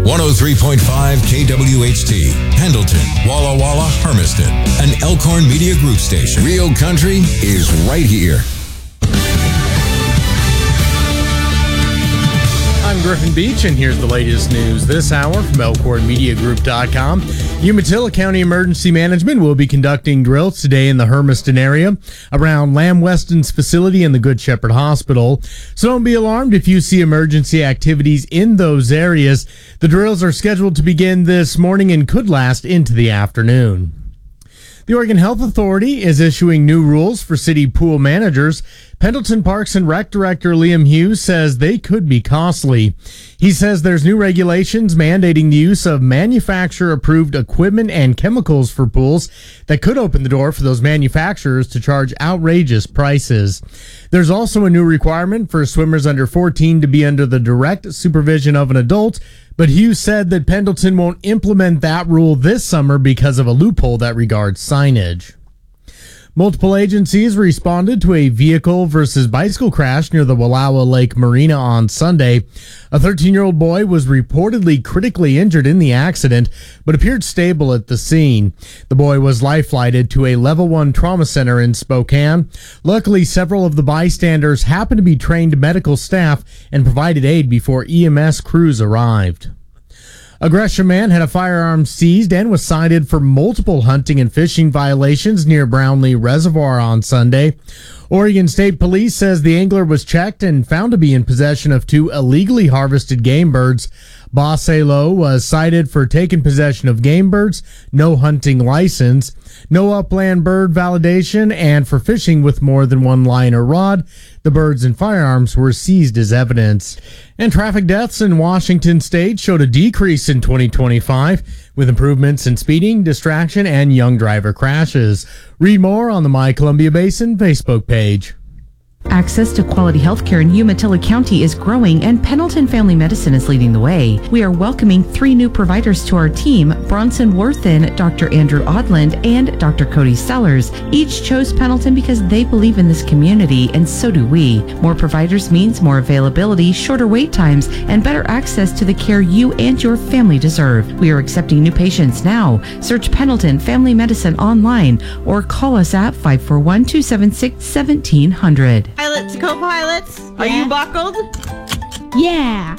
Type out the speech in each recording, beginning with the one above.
103.5 KWHT, Pendleton, Walla Walla, Hermiston, an Elkhorn Media Group station. Real country is right here. I'm Griffin Beach, and here's the latest news this hour from ElkhornMediaGroup.com. Umatilla County Emergency Management will be conducting drills today in the Hermiston area around Lamb Weston's facility and the Good Shepherd Hospital. So don't be alarmed if you see emergency activities in those areas. The drills are scheduled to begin this morning and could last into the afternoon. The Oregon Health Authority is issuing new rules for city pool managers. Pendleton Parks and Rec Director Liam Hughes says they could be costly. He says there's new regulations mandating the use of manufacturer-approved equipment and chemicals for pools that could open the door for those manufacturers to charge outrageous prices. There's also a new requirement for swimmers under 14 to be under the direct supervision of an adult, but Hughes said that Pendleton won't implement that rule this summer because of a loophole that regards signage. Multiple agencies responded to a vehicle versus bicycle crash near the Wallowa Lake Marina on Sunday. A 13-year-old boy was reportedly critically injured in the accident, but appeared stable at the scene. The boy was life-flighted to a Level 1 trauma center in Spokane. Luckily, several of the bystanders happened to be trained medical staff and provided aid before EMS crews arrived. A Gresham man had a firearm seized and was cited for multiple hunting and fishing violations near Brownlee Reservoir on Sunday. Oregon State Police says the angler was checked and found to be in possession of 2 illegally harvested game birds. Bossalo was cited for taking possession of game birds, no hunting license, no upland bird validation, and for fishing with more than one line or rod. The birds and firearms were seized as evidence. And traffic deaths in Washington state showed a decrease in 2025, with improvements in speeding, distraction, and young driver crashes. Read more on the My Columbia Basin Facebook page. Access to quality healthcare in Umatilla County is growing, and Pendleton Family Medicine is leading the way. We are welcoming 3 new providers to our team: Bronson Worthen, Dr. Andrew Odland, and Dr. Cody Sellers. Each chose Pendleton because they believe in this community, and so do we. More providers means more availability, shorter wait times, and better access to the care you and your family deserve. We are accepting new patients now. Search Pendleton Family Medicine online or call us at 541-276-1700. Pilots, co-pilots, are you buckled? Yeah.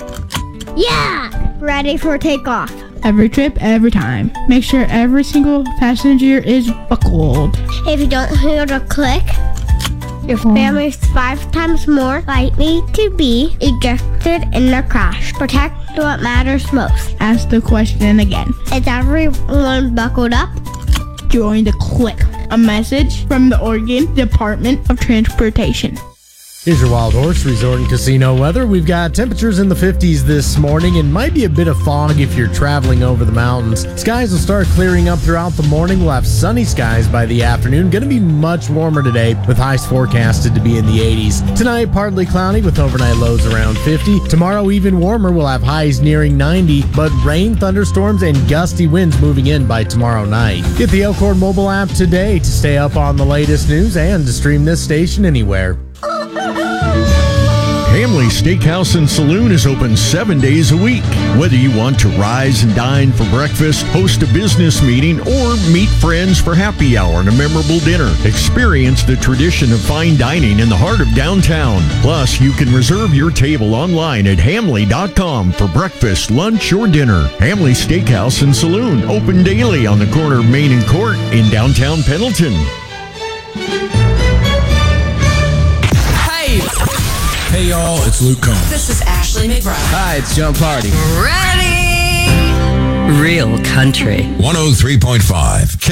Ready for takeoff. Every trip, every time. Make sure every single passenger is buckled. If you don't hear the click, your family is 5 times more likely to be ejected in a crash. Protect what matters most. Ask the question again. Is everyone buckled up? Join the click. A message from the Oregon Department of Transportation. Here's your Wild Horse Resort and Casino weather. We've got temperatures in the 50s this morning and might be a bit of fog if you're traveling over the mountains. Skies will start clearing up throughout the morning. We'll have sunny skies by the afternoon. Going to be much warmer today with highs forecasted to be in the 80s. Tonight, partly cloudy with overnight lows around 50. Tomorrow, even warmer. We'll have highs nearing 90, but rain, thunderstorms, and gusty winds moving in by tomorrow night. Get the Elkhorn mobile app today to stay up on the latest news and to stream this station anywhere. Hamley Steakhouse and Saloon is open 7 days a week. Whether you want to rise and dine for breakfast, host a business meeting, or meet friends for happy hour and a memorable dinner, experience the tradition of fine dining in the heart of downtown. Plus, you can reserve your table online at hamley.com for breakfast, lunch, or dinner. Hamley Steakhouse and Saloon, open daily on the corner of Main and Court in downtown Pendleton. Hey y'all, it's Luke Combs. This is Ashley McBride. Hi, it's John Party. Ready? Real country. 103.5